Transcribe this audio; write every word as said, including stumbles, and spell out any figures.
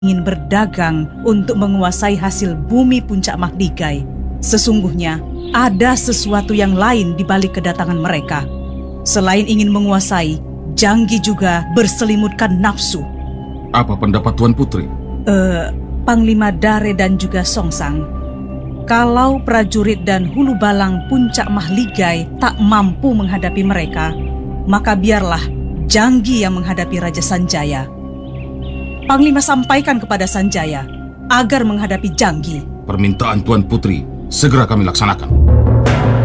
ingin berdagang untuk menguasai hasil bumi puncak Mahligai. Sesungguhnya ada sesuatu yang lain di balik kedatangan mereka. Selain ingin menguasai, Janggi juga berselimutkan nafsu. Apa pendapat Tuan Putri? Eh, Panglima Dare dan juga Songsang, kalau prajurit dan hulu balang puncak Mahligai tak mampu menghadapi mereka, maka biarlah Janggi yang menghadapi Raja Sanjaya. Panglima sampaikan kepada Sanjaya agar menghadapi Janggi. Permintaan Tuan Putri segera kami laksanakan.